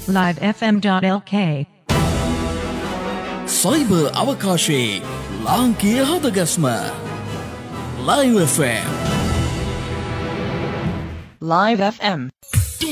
livefm.lk cyber අවකාශයේ ලාංකීය හදගස්ම Live FM. Live FM